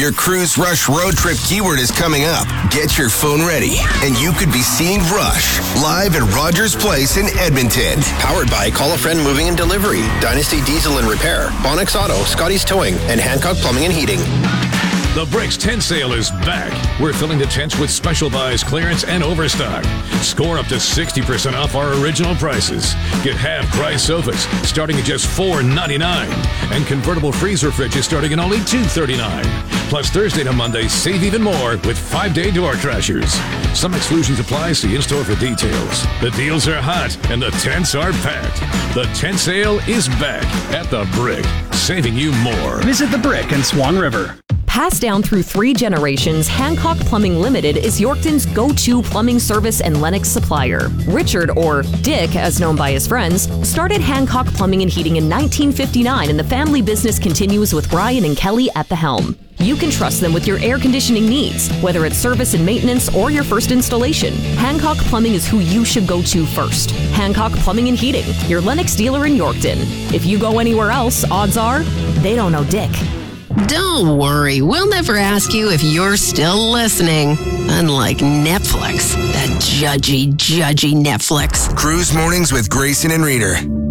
Your Cruise Rush road trip keyword is coming up. Get your phone ready, and you could be seeing Rush live at Rogers Place in Edmonton. Powered by Call a Friend Moving and Delivery, Dynasty Diesel and Repair, Bonix Auto, Scotty's Towing, and Hancock Plumbing and Heating. The Bricks tent sale is back. We're filling the tents with special buys, clearance, and overstock. Score up to 60% off our original prices. Get half-price sofas starting at just $4.99, and convertible freezer fridges starting at only $2.39. Plus, Thursday to Monday, save even more with 5-day door crashers. Some exclusions apply. See in-store for details. The deals are hot, and the tents are packed. The tent sale is back at The Brick, saving you more. Visit The Brick in Swan River. Passed down through 3 generations, Hancock Plumbing Limited is Yorkton's go-to plumbing service and Lennox supplier. Richard, or Dick, as known by his friends, started Hancock Plumbing and Heating in 1959, and the family business continues with Brian and Kelly at the helm. You can trust them with your air conditioning needs, whether it's service and maintenance or your first installation. Hancock Plumbing is who you should go to first. Hancock Plumbing and Heating, your Lennox dealer in Yorkton. If you go anywhere else, odds are they don't know Dick. Don't worry, we'll never ask you if you're still listening. Unlike Netflix, that judgy Netflix. Cruise Mornings with Grayson and Reader.